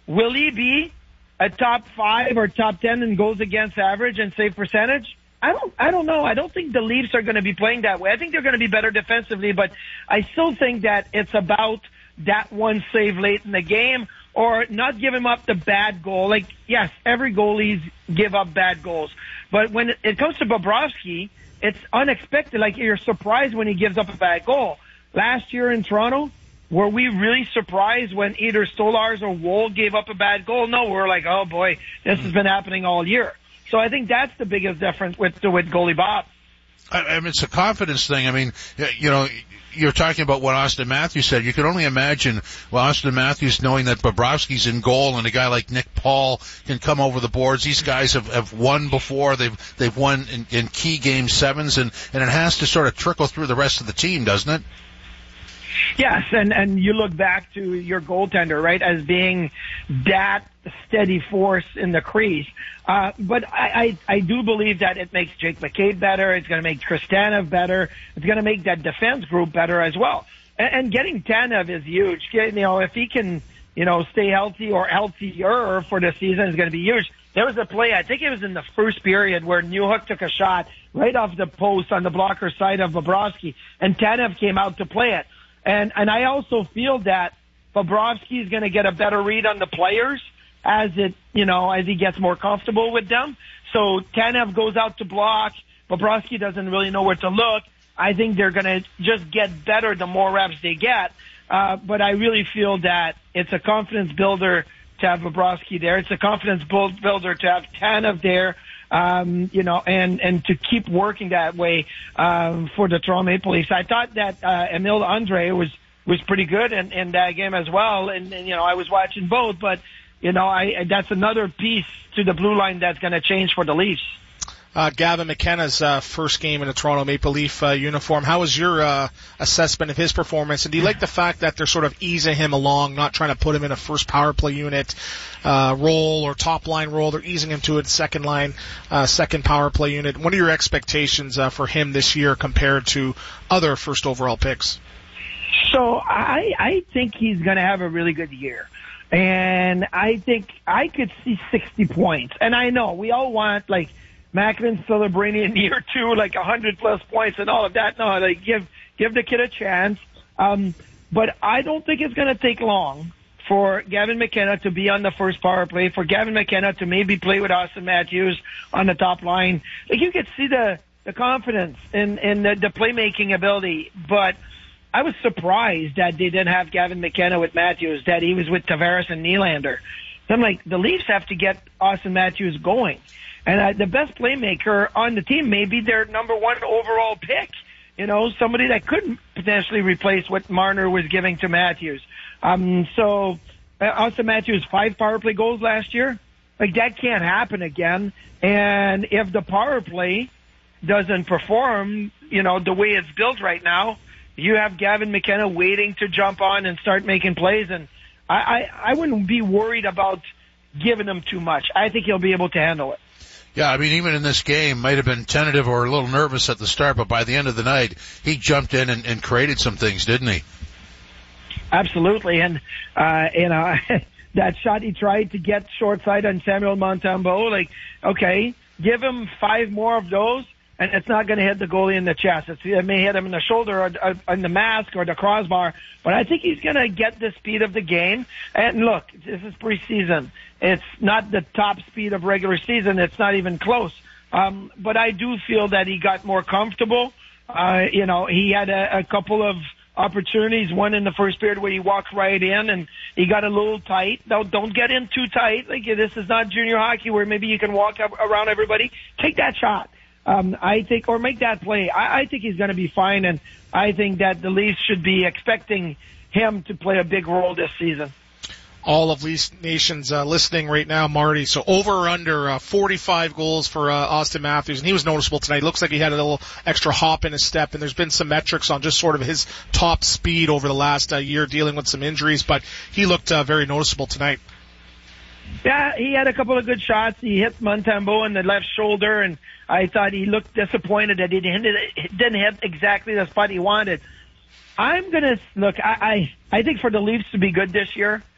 will he be a top 5 or top 10 in goals against average and save percentage? I don't know. I don't think the Leafs are going to be playing that way. I think they're going to be better defensively, but I still think that it's about that one save late in the game or not giving up the bad goal. Like, yes, every goalies give up bad goals, but when it comes to Bobrovsky, it's unexpected. Like, you're surprised when he gives up a bad goal. Last year in Toronto, were we really surprised when either Stolarz or Woll gave up a bad goal? No, we're like, oh boy, this has been happening all year. So I think that's the biggest difference with goalie Bob. I mean, it's a confidence thing. I mean, you know, you're talking about what Austin Matthews said. You can only imagine Austin Matthews knowing that Bobrovsky's in goal and a guy like Nick Paul can come over the boards. These guys have won before. They've won in key game 7s, and it has to sort of trickle through the rest of the team, doesn't it? Yes, and you look back to your goaltender, right, as being that steady force in the crease. But I do believe that it makes Jake McCabe better. It's going to make Chris Tanev better. It's going to make that defense group better as well. And getting Tanev is huge. You know, if he can, you know, stay healthy or healthier for the season, is going to be huge. There was a play, I think it was in the first period, where Newhook took a shot right off the post on the blocker side of Bobrovsky, and Tanev came out to play it. And I also feel that Bobrovsky is going to get a better read on the players as he gets more comfortable with them. So Tanev goes out to block. Bobrovsky doesn't really know where to look. I think they're going to just get better the more reps they get. But I really feel that it's a confidence builder to have Bobrovsky there. It's a confidence builder to have Tanev there. And to keep working that way, for the Toronto Maple Leafs. I thought that, Emil Andre was pretty good in that game as well. And, I was watching both, but, that's another piece to the blue line that's going to change for the Leafs. Gavin McKenna's first game in a Toronto Maple Leaf uniform. How was your assessment of his performance? And do you like the fact that they're sort of easing him along, not trying to put him in a first power play unit role or top line role? They're easing him to a second power play unit. What are your expectations for him this year compared to other first overall picks? So I think he's going to have a really good year. And I think I could see 60 points. And I know we all want, like, Macklin celebrating in year 2, like 100+ points and all of that. No, like, give the kid a chance. But I don't think it's going to take long for Gavin McKenna to be on the first power play, for Gavin McKenna to maybe play with Austin Matthews on the top line. Like, you could see the confidence in the playmaking ability. But I was surprised that they didn't have Gavin McKenna with Matthews, that he was with Tavares and Nylander. So I'm like, the Leafs have to get Austin Matthews going. And the best playmaker on the team may be their number 1 overall pick. Somebody that could potentially replace what Marner was giving to Matthews. So Austin Matthews 5 power play goals last year. Like, that can't happen again. And if the power play doesn't perform, the way it's built right now, you have Gavin McKenna waiting to jump on and start making plays. And I wouldn't be worried about giving him too much. I think he'll be able to handle it. Yeah, I mean, even in this game, might have been tentative or a little nervous at the start, but by the end of the night, he jumped in and created some things, didn't he? Absolutely, and that shot he tried to get short side on Samuel Montembeault, like, okay, give him 5 more of those, and it's not going to hit the goalie in the chest. It may hit him in the shoulder or in the mask or the crossbar, but I think he's going to get the speed of the game. And look, this is preseason. It's not the top speed of regular season. It's not even close. But I do feel that he got more comfortable. He had a couple of opportunities, one in the first period where he walked right in and he got a little tight. Now, don't get in too tight. Like, this is not junior hockey where maybe you can walk up around everybody. Take that shot. I think, or make that play. I think he's going to be fine, and I think that the Leafs should be expecting him to play a big role this season. All of Leafs Nation's listening right now, Marty. So over or under 45 goals for Austin Matthews, and he was noticeable tonight. Looks like he had a little extra hop in his step, and there's been some metrics on just sort of his top speed over the last year, dealing with some injuries, but he looked very noticeable tonight. Yeah, he had a couple of good shots. He hit Montembeault in the left shoulder, and I thought he looked disappointed that he didn't hit exactly the spot he wanted. I'm going to look, I think for the Leafs to be good this year,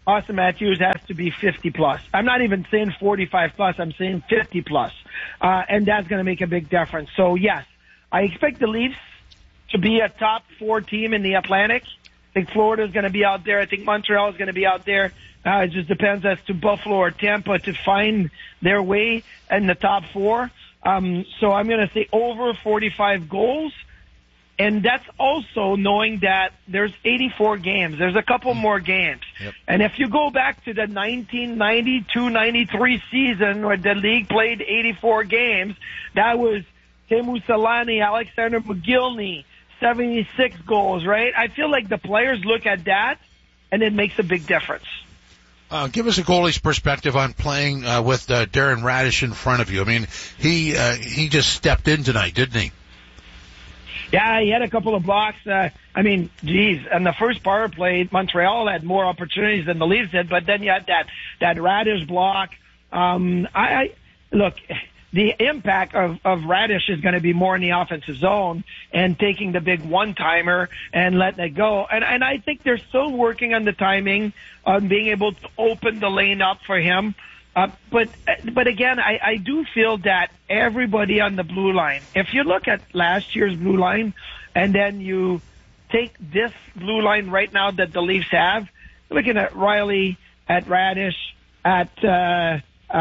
Austin Matthews has to be 50 plus. I'm not even saying 45 plus. I'm saying 50 plus. And that's going to make a big difference. So yes, I expect the Leafs to be a top 4 team in the Atlantic. I think Florida is going to be out there. I think Montreal is going to be out there. It just depends as to Buffalo or Tampa to find their way in the top 4. So I'm going to say over 45 goals. And that's also knowing that there's 84 games. There's a couple more games. Yep. And if you go back to the 1992-93 season where the league played 84 games, that was Teemu Selanne, Alexander McGillney, 76 goals, right? I feel like the players look at that, and it makes a big difference. Give us a goalie's perspective on playing with Darren Radish in front of you. I mean, he just stepped in tonight, didn't he? Yeah, he had a couple of blocks. And the first power play, Montreal had more opportunities than the Leafs did, but then you had that Radish block. Look, the impact of Radish is going to be more in the offensive zone and taking the big one-timer and letting it go. And I think they're still working on the timing on being able to open the lane up for him. But again, I do feel that everybody on the blue line, if you look at last year's blue line and then you take this blue line right now that the Leafs have, looking at Riley, at Radish, at Kanev,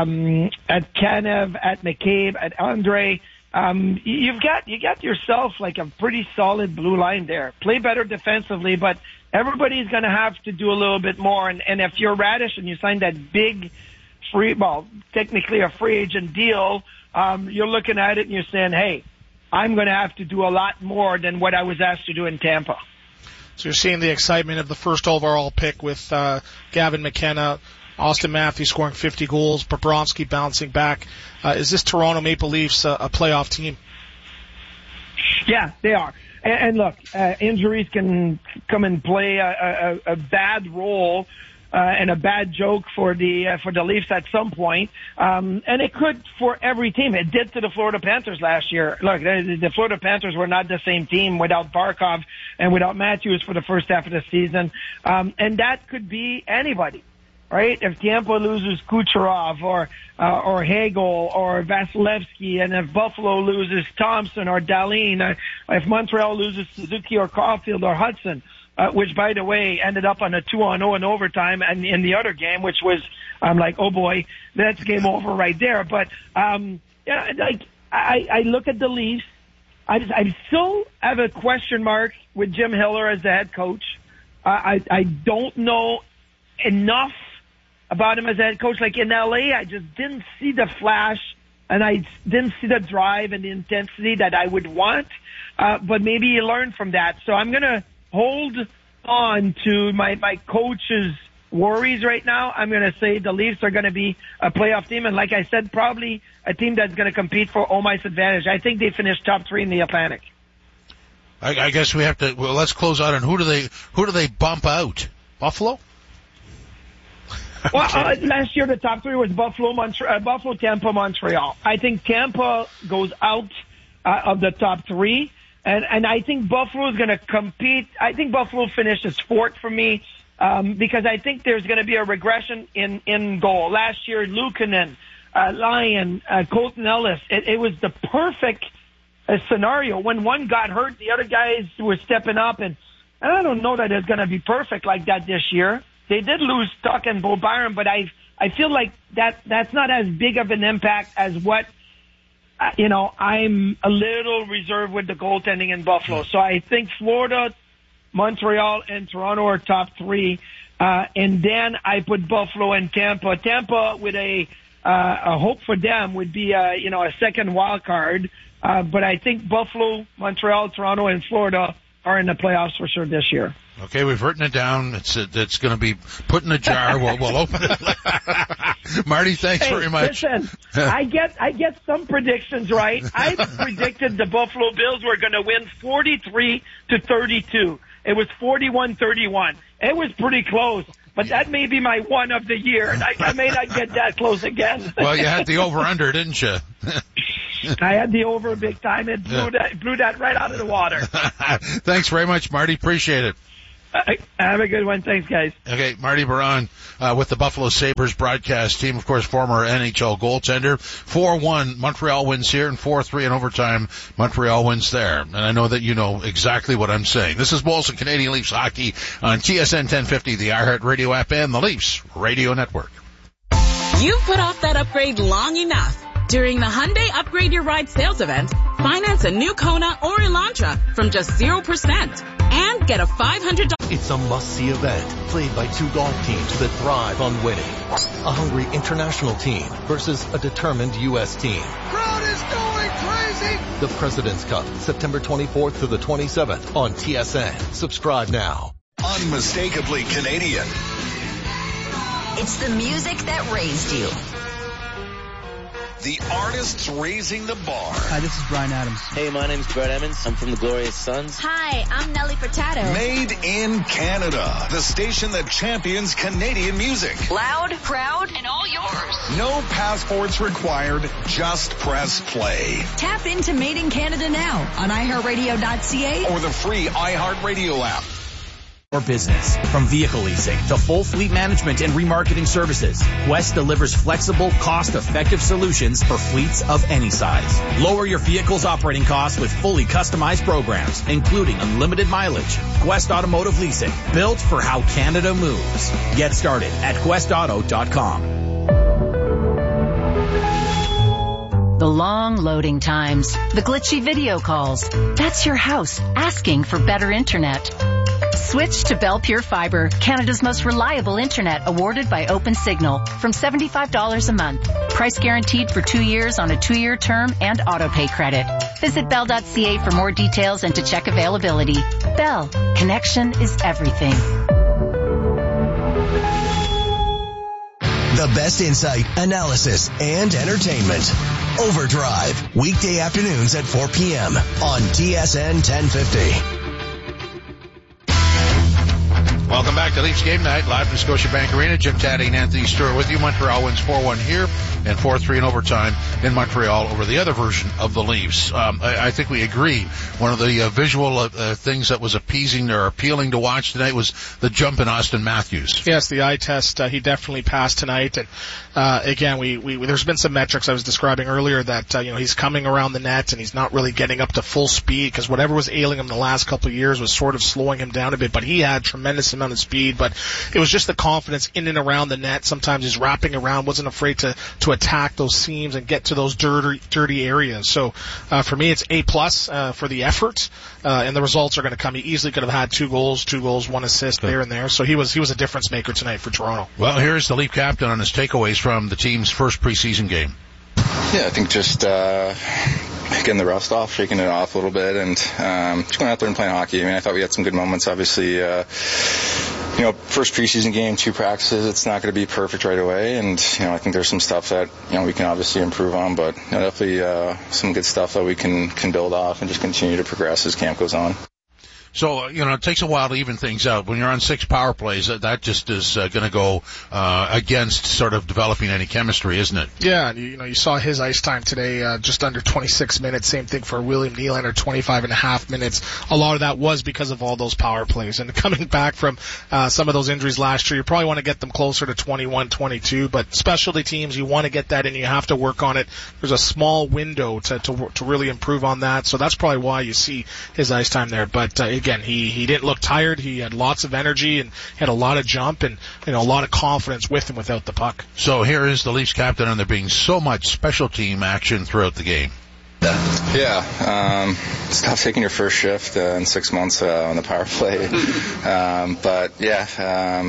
at McCabe, at Andre, you got yourself like a pretty solid blue line there. Play better defensively, but everybody's going to have to do a little bit more. And if you're Radish and you sign that big technically a free agent deal, you're looking at it and you're saying, hey, I'm going to have to do a lot more than what I was asked to do in Tampa. So you're seeing the excitement of the first overall pick with Gavin McKenna, Austin Matthews scoring 50 goals, Bobrovsky bouncing back. Is this Toronto Maple Leafs a playoff team? Yeah, they are. And look, injuries can come and play a bad role and a bad joke for the Leafs at some point. And it could for every team. It did to the Florida Panthers last year. Look, the Florida Panthers were not the same team without Barkov and without Matthews for the first half of the season. And that could be anybody, right? If Tampa loses Kucherov or Hagel or Vasilevsky, and if Buffalo loses Thompson or Dahlin, if Montreal loses Suzuki or Caulfield or Hudson, which, by the way, ended up on a 2-on-0 in overtime and in the other game, which was, I'm like, oh boy, that's game over right there. But, I look at the Leafs. I still have a question mark with Jim Hiller as the head coach. I don't know enough about him as a head coach. Like in LA, I just didn't see the flash and I didn't see the drive and the intensity that I would want. But maybe you learn from that. So I'm going to hold on to my coach's worries right now. I'm going to say the Leafs are going to be a playoff team. And like I said, probably a team that's going to compete for home ice advantage. I think they finished top 3 in the Atlantic. I guess we have to, let's close out on who do they bump out? Buffalo? Well, last year the top 3 was Buffalo, Tampa, Montreal. I think Tampa goes out of the top 3. And I think Buffalo is going to compete. I think Buffalo finishes 4th for me because I think there's going to be a regression in goal. Last year, Luukkonen, Lyon, Colton Ellis, it was the perfect scenario. When one got hurt, the other guys were stepping up. And I don't know that it's going to be perfect like that this year. They did lose Tuch and Bo Byron, but I feel like that's not as big of an impact as what I'm a little reserved with the goaltending in Buffalo. So I think Florida, Montreal, and Toronto are top 3. And then I put Buffalo and Tampa. Tampa with a hope for them would be a second wild card. But I think Buffalo, Montreal, Toronto, and Florida are in the playoffs for sure this year. Okay, we've written it down. It's going to be put in a jar. We'll open it. Marty, thanks very much. Listen, I get some predictions right. I predicted the Buffalo Bills were going to win 43-32. It was 41-31. It was pretty close, but that may be my one of the year, and I may not get that close again. Well, you had the over-under, didn't you? I had the over big time. It blew that right out of the water. Thanks very much, Marty. Appreciate it. Have a good one. Thanks, guys. Okay, Marty Biron with the Buffalo Sabres broadcast team, of course, former NHL goaltender. 4-1, Montreal wins here, and 4-3 in overtime, Montreal wins there. And I know that you know exactly what I'm saying. This is Molson Canadian Leafs Hockey on TSN 1050, the iHeartRadio app, and the Leafs Radio Network. You've put off that upgrade long enough. During the Hyundai Upgrade Your Ride sales event, finance a new Kona or Elantra from just 0% and get a $500. It's a must-see event played by two golf teams that thrive on winning. A hungry international team versus a determined U.S. team. Crowd is going crazy! The President's Cup, September 24th to the 27th on TSN. Subscribe now. Unmistakably Canadian. It's the music that raised you. The artists raising the bar. Hi, this is Bryan Adams. Hey, my name's Brett Emmons. I'm from the Glorious Sons. Hi, I'm Nelly Furtado. Made in Canada. The station that champions Canadian music. Loud, proud, and all yours. No passports required. Just press play. Tap into Made in Canada now on iHeartRadio.ca or the free iHeartRadio app. Or business. From vehicle leasing to full fleet management and remarketing services, Quest delivers flexible, cost-effective solutions for fleets of any size. Lower your vehicle's operating costs with fully customized programs, including unlimited mileage. Quest Automotive Leasing, built for how Canada moves. Get started at questauto.com. The long loading times, the glitchy video calls. That's your house asking for better internet. Switch to Bell Pure Fiber, Canada's most reliable internet, awarded by OpenSignal, from $75 a month. Price guaranteed for 2 years on a 2-year term and auto-pay credit. Visit Bell.ca for more details and to check availability. Bell, connection is everything. The best insight, analysis, and entertainment. Overdrive, weekday afternoons at 4 p.m. on TSN 1050. Welcome back to Leafs Game Night, live from Scotiabank Arena. Jim Taddy and Anthony Stewart with you. Montreal wins 4-1 here and 4-3 in overtime in Montreal over the other version of the Leafs. I think we agree. One of the visual things that was appeasing or appealing to watch tonight was the jump in Austin Matthews. Yes, the eye test, he definitely passed tonight. And again, there's been some metrics I was describing earlier that he's coming around the net and he's not really getting up to full speed because whatever was ailing him the last couple of years was sort of slowing him down a bit. But he had tremendous amount of speed, but it was just the confidence in and around the net. Sometimes he's wrapping around, wasn't afraid to attack those seams and get to those dirty areas. So for me, it's A+ for the effort, and the results are going to come. He easily could have had 2 goals, 1 assist there and there. So he was a difference maker tonight for Toronto. Well, here's the Leaf captain on his takeaways from the team's first preseason game. Yeah, I think just getting the rust off, shaking it off a little bit, and just going out there and playing hockey. I mean, I thought we had some good moments. Obviously, first preseason game, 2 practices, it's not going to be perfect right away, and I think there's some stuff that we can obviously improve on, but definitely some good stuff that we can build off and just continue to progress as camp goes on. So, it takes a while to even things out. When you're on 6 power plays, that just is going to go against sort of developing any chemistry, isn't it? Yeah, and you saw his ice time today, just under 26 minutes. Same thing for William Nylander, 25.5 minutes. A lot of that was because of all those power plays. And coming back from some of those injuries last year, you probably want to get them closer to 21, 22. But specialty teams, you want to get that in. You have to work on it. There's a small window to really improve on that. So that's probably why you see his ice time there. But again, he didn't look tired. He had lots of energy and had a lot of jump and a lot of confidence with and without the puck. So here is the Leafs captain, and there being so much special team action throughout the game. Yeah, stop taking your first shift in 6 months on the power play. But yeah,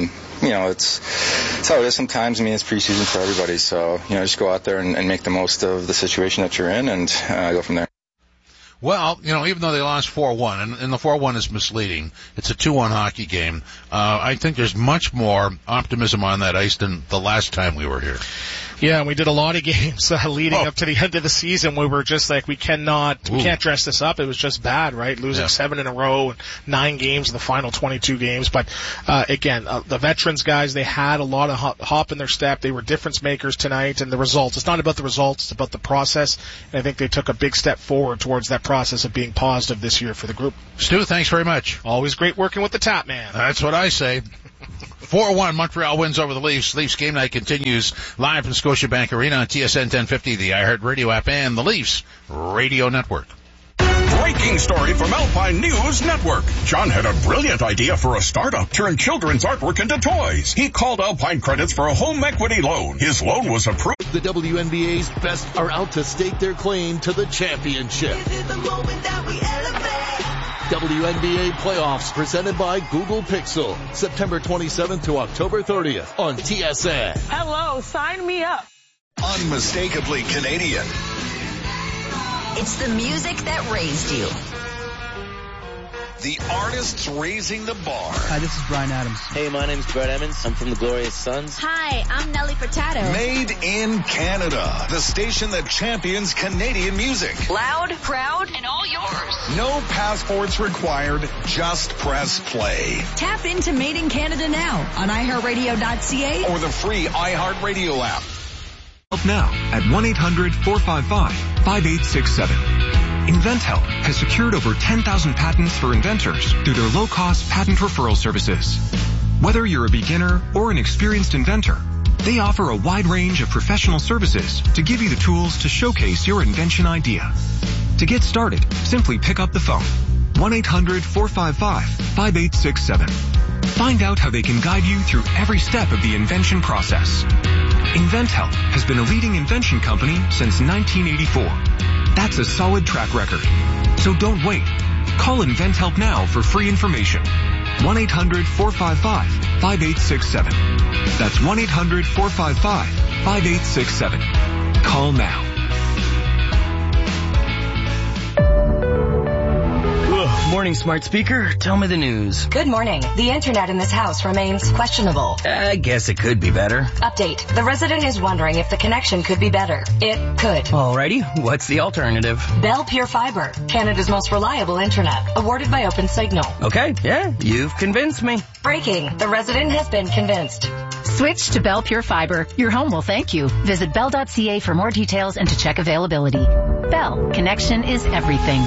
it's how it is sometimes. I mean, it's preseason for everybody, so just go out there and make the most of the situation that you're in and go from there. Well, even though they lost 4-1, and the 4-1 is misleading, it's a 2-1 hockey game, I think there's much more optimism on that ice than the last time we were here. Yeah, and we did a lot of games leading up to the end of the season where we were just like, we can't dress this up. It was just bad, right? Losing 7 in a row, and 9 games in the final 22 games. But again, the veterans guys, they had a lot of hop in their step. They were difference makers tonight, and the results. It's not about the results, it's about the process. And I think they took a big step forward towards that process of being positive this year for the group. Stu, thanks very much. Always great working with the Tap Man. That's what I say. 4-1, Montreal wins over the Leafs. Leafs game night continues live from Scotiabank Arena on TSN 1050, the iHeartRadio app, and the Leafs Radio Network. Breaking story from Alpine News Network. John had a brilliant idea for a startup. Turn children's artwork into toys. He called Alpine Credits for a home equity loan. His loan was approved. The WNBA's best are out to stake their claim to the championship. This is the moment that we elevate. WNBA playoffs presented by Google Pixel. September 27th to October 30th on TSN. Hello, sign me up. Unmistakably Canadian. It's the music that raised you. The artists raising the bar. Hi, this is Bryan Adams. Hey, my name's Brett Emmons. I'm from the Glorious Sons. Hi, I'm Nelly Furtado. Made in Canada. The station that champions Canadian music. Loud, proud, and all yours. No passports required. Just press play. Tap into Made in Canada now on iHeartRadio.ca or the free iHeartRadio app. Help now at 1-800-455-5867. InventHelp has secured over 10,000 patents for inventors through their low-cost patent referral services. Whether you're a beginner or an experienced inventor, they offer a wide range of professional services to give you the tools to showcase your invention idea. To get started, simply pick up the phone. 1-800-455-5867. Find out how they can guide you through every step of the invention process. InventHelp has been a leading invention company since 1984. That's a solid track record. So don't wait. Call InventHelp now for free information. 1-800-455-5867. That's 1-800-455-5867. Call now. Morning, smart speaker. Tell me the news. Good morning. The internet in this house remains questionable. I guess it could be better. Update. The resident is wondering if the connection could be better. It could. Alrighty. What's the alternative? Bell Pure Fiber, Canada's most reliable internet, awarded by OpenSignal. Okay, yeah, you've convinced me. Breaking. The resident has been convinced. Switch to Bell Pure Fiber. Your home will thank you. Visit bell.ca for more details and to check availability. Bell. Connection is everything.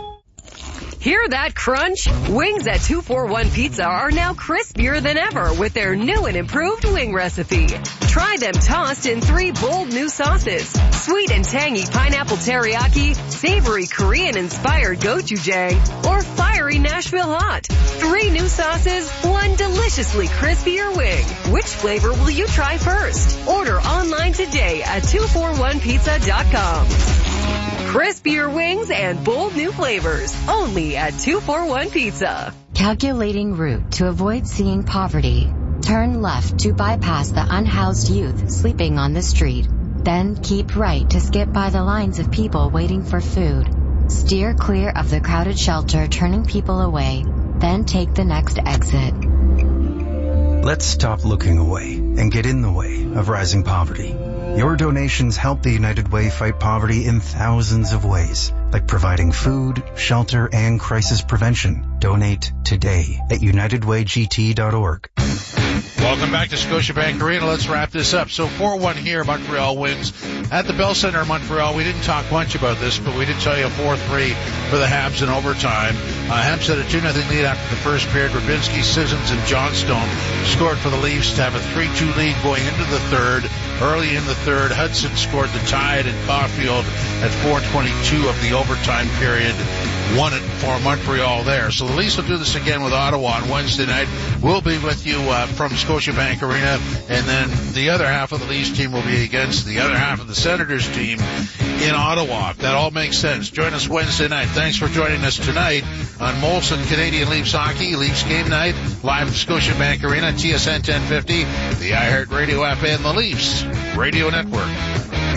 Hear that crunch? Wings at 241 Pizza are now crispier than ever with their new and improved wing recipe. Try them tossed in 3 bold new sauces. Sweet and tangy pineapple teriyaki, savory Korean-inspired gochujang, or fiery Nashville hot. 3 new sauces, 1 deliciously crispier wing. Which flavor will you try first? Order online today at 241pizza.com. Crispier wings and bold new flavors. Only at 241 Pizza. Calculating route to avoid seeing poverty. Turn left to bypass the unhoused youth sleeping on the street. Then keep right to skip by the lines of people waiting for food. Steer clear of the crowded shelter turning people away. Then take the next exit. Let's stop looking away and get in the way of rising poverty. Your donations help the United Way fight poverty in thousands of ways, like providing food, shelter, and crisis prevention. Donate today at unitedwaygt.org. Welcome back to Scotiabank Arena. Let's wrap this up. So 4-1 here, Montreal wins at the Bell Center in Montreal. We didn't talk much about this, but we did tell you 4-3 for the Habs in overtime. Habs had a 2-0 lead after the first period. Rubinski, Sissons, and Johnstone scored for the Leafs to have a 3-2 lead going into the third. Early in the third, Hudson scored the tie, and Caulfield at 4:22 of the overtime period won it for Montreal there. So the Leafs will do this again with Ottawa on Wednesday night. We'll be with you from Scotiabank Arena, and then the other half of the Leafs team will be against the other half of the Senators team in Ottawa. That all makes sense. Join us Wednesday night. Thanks for joining us tonight on Molson Canadian Leafs Hockey, Leafs Game Night, live from Scotiabank Arena, TSN 1050, the iHeartRadio app, and the Leafs Radio Network.